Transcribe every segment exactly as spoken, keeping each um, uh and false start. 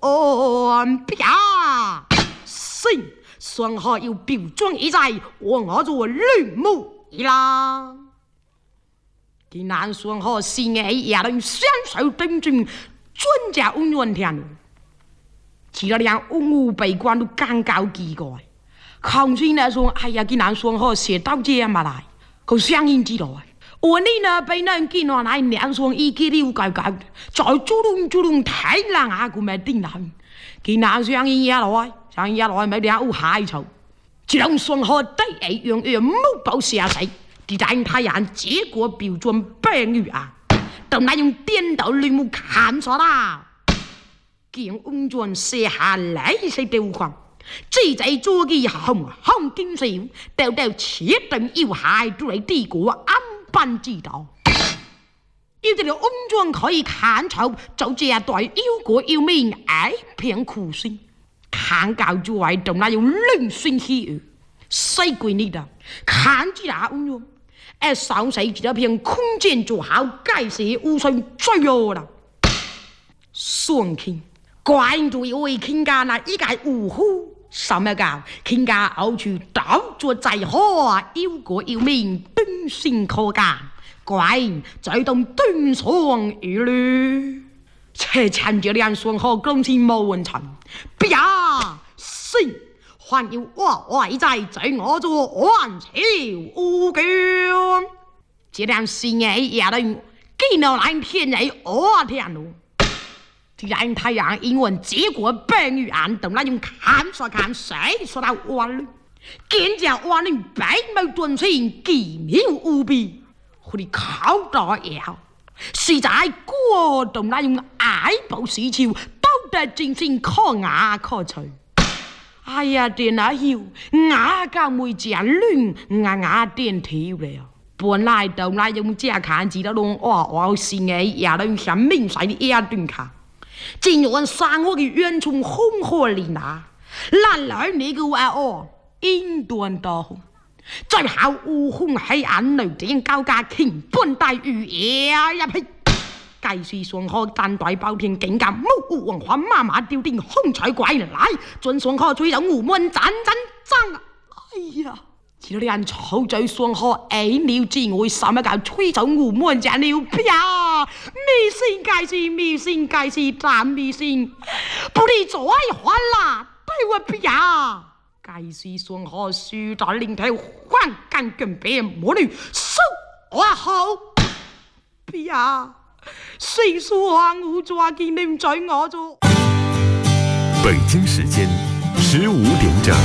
安啪，行，双河有标准一在，我我做绿木一啦。既然双河是爱也能享受登军，专家温润天，其他连文武百官都感到奇怪。康熙呢说：“哎呀，既然双河写到这嘛来，可相应之来。”我呢呢被人见我来两双一个溜高高，再主动主动太冷啊，กูไม่定人。既然相应也来，相应也来咪了有害处。只让双河第一样样冇保下世，地在太阳结果标准病语啊，都那用颠倒绿幕看出啦。见温转写下来些条款。这在做嘅红红金少，掉掉切定要害住你帝國安班之道。要這條安裝可以看出，就這代妖國要命矮片苦心，看教主位同那用靈性氣語，西鬼你的看住那安裝，而上世這片空間做好介寫無信最惡啦，雙傾關注有位傾家那一個五呼。什麼教？傾家傲處倒做濟河，妖國要命端先可家，怪再動端雙語律，且趁着兩雙河公司冇問題，不呀，先還要我外在在我做安朝烏卷，這兩是愛也能見到藍天在我天路。讓太陽英文結果病與眼等那用看說看誰說到完了，見着完了白毛斷線奇妙無比，佢哋考到了，實在過動那用愛寶市潮，都得正正可牙可脆。哎呀，電那曉牙教妹只亂牙牙電跳了。本來動那用只看字得弄哇哇是嘅也能向明細的一段卡。正如生活嘅冤從空河連拿，難來你嘅話哦，應斷到，最後烏空黑暗雷電交加，傾半大雨也入去，計是雙河單對包天警監，冇烏王花媽媽吊定紅彩怪來，盡雙河吹到烏門陣陣爭啊！哎呀！只有人吵嘴雙河，哎了之外，什麼叫吹走烏門陣了呀？迷信該是迷信該是真迷信，不理再還啦，對我不呀？該是雙河輸在領頭，還敢跟別人魔女收我好不呀？誰說我抓緊你在我做？ 北京時間十五點整。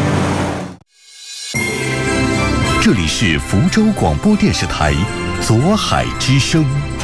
这里是福州广播电视台左海之声。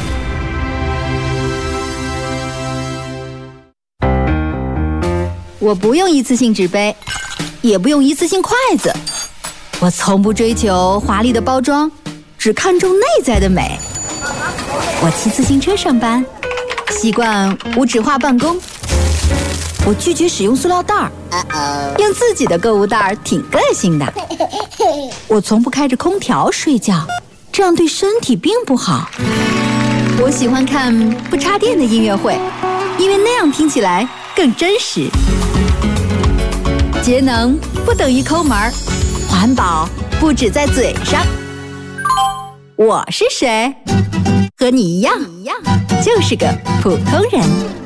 我不用一次性纸杯，也不用一次性筷子，我从不追求华丽的包装，只看重内在的美。我骑自行车上班，习惯无纸化办公。我拒绝使用塑料袋儿，用自己的购物袋儿挺个性的。我从不开着空调睡觉，这样对身体并不好。我喜欢看不插电的音乐会，因为那样听起来更真实。节能不等于抠门儿，环保不只在嘴上。我是谁？和你一样，就是个普通人。